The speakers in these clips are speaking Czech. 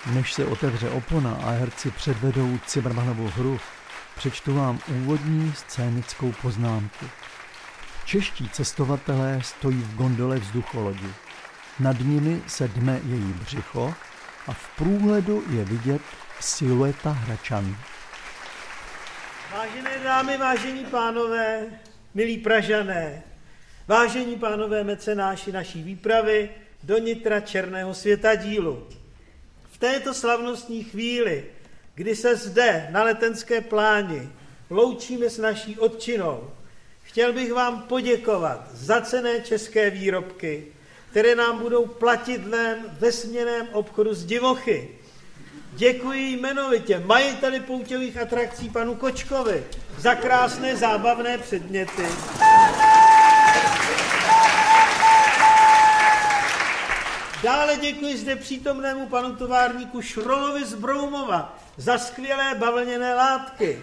Než se otevře opona a herci předvedou Cimrmanovou hru, přečtu vám úvodní scénickou poznámku. Čeští cestovatelé stojí v gondole vzducholodi. Nad nimi se dme její břicho a v průhledu je vidět silueta Hračanů. Vážené dámy, vážení pánové, milí Pražané, vážení pánové mecenáši naší výpravy do nitra černého světadílu. V této slavnostní chvíli, kdy se zde na Letenské pláni loučíme s naší otčinou, chtěl bych vám poděkovat za cenné české výrobky, které nám budou platidlem ve směnném obchodu s divochy. Děkuji jmenovitě majiteli pouťových atrakcí panu Kočkovi za krásné zábavné předměty. Dále děkuji zde přítomnému panu továrníku Šrolovi z Broumova za skvělé bavlněné látky.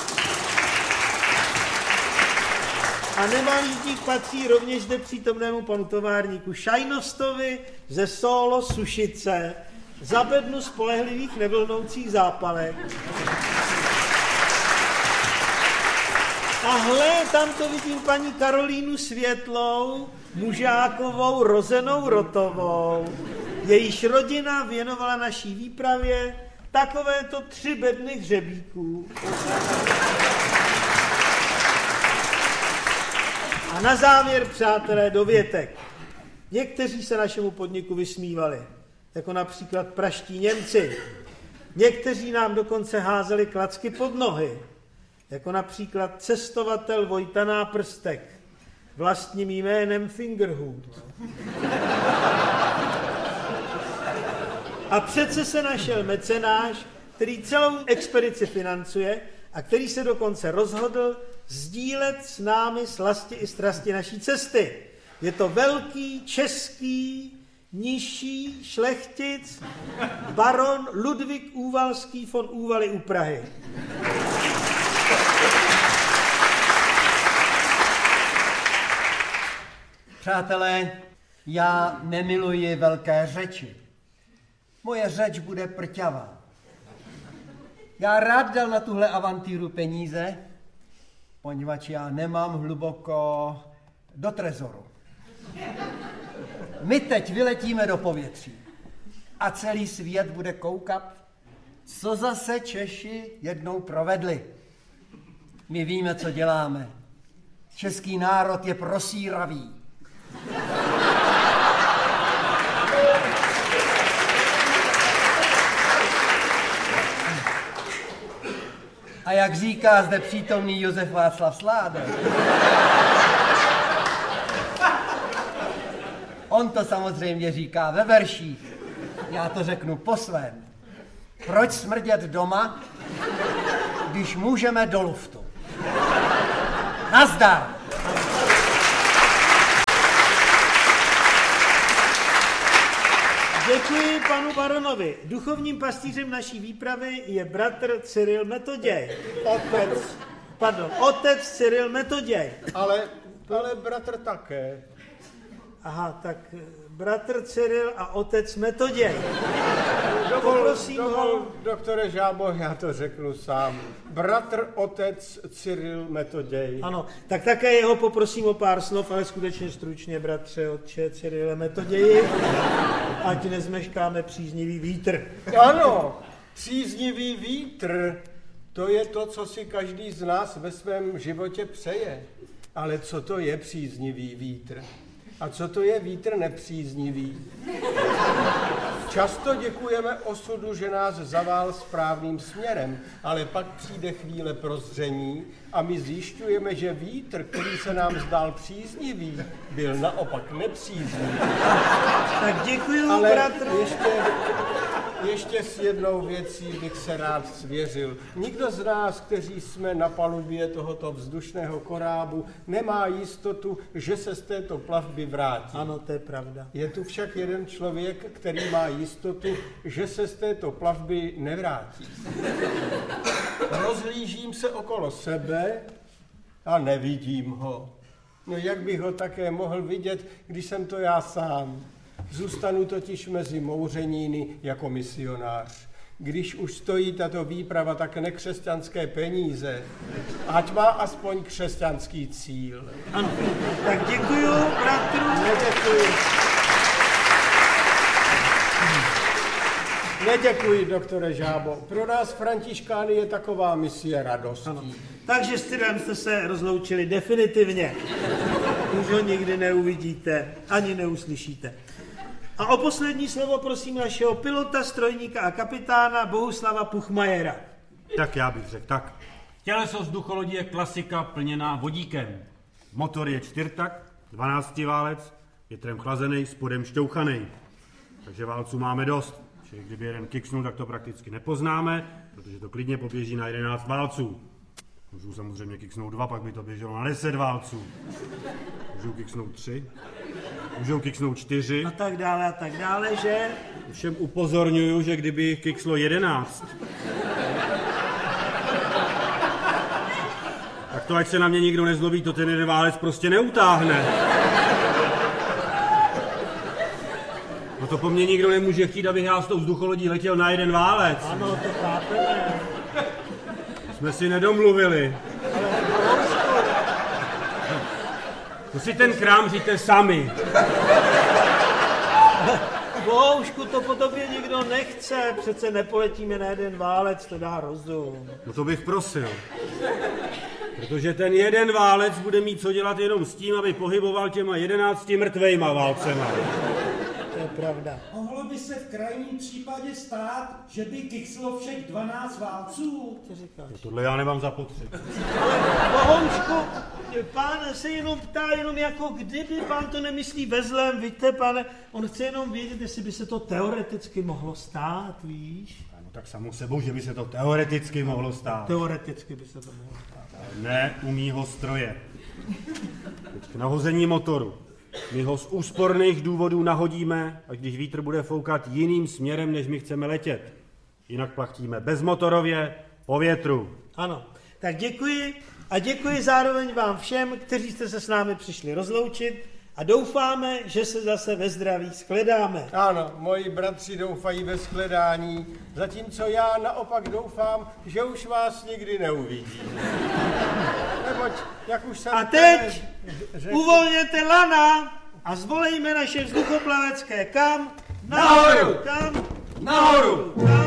A nemalý dík patří rovněž zde přítomnému panu továrníku Šajnostovi ze Solo Sušice za bednu spolehlivých nevlnoucích zápalek. A hle, tam to vidím paní Karolínu Světlou, Mužákovou, rozenou Rotovou. Jejíž rodina věnovala naší výpravě takovéto 3 bedny hřebíků. A na závěr, přátelé, dovětek. Někteří se našemu podniku vysmívali, jako například praští Němci. Někteří nám dokonce házeli klacky pod nohy, jako například cestovatel Vojta Náprstek, vlastním jménem Fingerhut. A přece se našel mecenáš, který celou expedici financuje a který se dokonce rozhodl sdílet s námi slasti i strasti naší cesty. Je to velký český nižší šlechtic baron Ludvík Úvalský von Úvaly u Prahy. Přátelé, já nemiluji velké řeči. Moje řeč bude prťavá. Já rád dal na tuhle avantýru peníze, poněvadž já nemám hluboko do trezoru. My teď vyletíme do povětří a celý svět bude koukat, co zase Češi jednou provedli. My víme, co děláme. Český národ je prosíravý. A jak říká zde přítomný Josef Václav Sládek, on to samozřejmě říká ve verších, já to řeknu po svém. Proč smrdět doma, když můžeme do luftu? Nazdar! Děkuji panu baronovi. Duchovním pastýřem naší výpravy je bratr Cyril Metoděj. Otec Cyril Metoděj. Ale bratr také. Aha, tak bratr Cyril a otec Metoděj. Dovol, doktore Žábo, já to řeknu sám. Bratr, otec Cyril Metoděj. Ano, tak také jeho poprosím o pár slov, ale skutečně stručně, bratře, otče Cyrile Metoději, ať nezmeškáme příznivý vítr. Ano, příznivý vítr, to je to, co si každý z nás ve svém životě přeje. Ale co to je příznivý vítr? A co to je vítr nepříznivý? Často děkujeme osudu, že nás zavál správným směrem, ale pak přijde chvíle prozření a my zjišťujeme, že vítr, který se nám zdál příznivý, byl naopak nepříznivý. Tak děkuju, ale bratr. Ještě s jednou věcí bych se rád svěřil. Nikdo z nás, kteří jsme na palubě tohoto vzdušného korábu, nemá jistotu, že se z této plavby vrátí. Ano, to je pravda. Je tu však jeden člověk, který má jistotu, že se z této plavby nevrátí. Rozhlížím se okolo sebe a nevidím ho. No jak bych ho také mohl vidět, když jsem to já sám? Zůstanu totiž mezi mouřeníny jako misionář. Když už stojí tato výprava tak nekřesťanské peníze, ať má aspoň křesťanský cíl. Ano, tak děkuju, bratru. Neděkuji. Neděkuji, doktore Žábo. Pro nás Františkány je taková misie radostí. Ano. Takže s Cyrem jste se rozloučili definitivně. Už ho nikdy neuvidíte, ani neuslyšíte. A o poslední slovo prosím našeho pilota, strojníka a kapitána Bohuslava Puchmajera. Tak já bych řekl tak. Těleso vzducholodi je klasika plněná vodíkem. Motor je čtyřtakt, 12 válec, větrem chlazený, spodem šťouchaný. Takže válců máme dost. Čili kdyby jeden kiksnul, tak to prakticky nepoznáme, protože to klidně poběží na 11 válců. Můžu samozřejmě kiksnout 2, pak by to běželo na 10 válců. Můžou kiksnout 3, můžou kiksnout 4. A tak dále, že? Všem upozorňuju, že kdyby jich kikslo 11, tak to, ať se na mě nikdo nezlobí, to ten jeden válec prostě neutáhne. No to po mně nikdo nemůže chtít, abych já s tou vzducholodí letěl na jeden válec. Ano, to chápeme. Jsme si nedomluvili. To si ten krám říte sami. Bohušku, to po tobě nikdo nechce, přece nepoletíme na jeden válec, to dá rozum. No to bych prosil. Protože ten jeden válec bude mít co dělat jenom s tím, aby pohyboval těma 11 mrtvejma válcema. To je pravda. Mohlo by se v krajním případě stát, že by kikslo všech 12 válců? Co říkáš? No tohle já nemám zapotřebí. Ale Bohušku, pán se jenom ptá, jenom jako kdyby, pán to nemyslí ve zlém, víte, pane, on chce jenom vědět, jestli by se to teoreticky mohlo stát, víš? No tak samo sebou, že by se to teoreticky mohlo stát. Teoreticky by se to mohlo stát. Ne u mýho stroje. Teď k nahození motoru. My ho z úsporných důvodů nahodíme, až když vítr bude foukat jiným směrem, než my chceme letět. Jinak plachtíme bezmotorově po větru. Ano, tak děkuji a děkuji zároveň vám všem, kteří jste se s námi přišli rozloučit a doufáme, že se zase ve zdraví shledáme. Ano, moji bratři doufají ve shledání, zatímco já naopak doufám, že už vás nikdy neuvidím. Neboť, jak už jsem... A teď uvolněte lana a zvolejme naše vzduchoplavecké kam? Nahoru! Kam? Nahoru! Kam?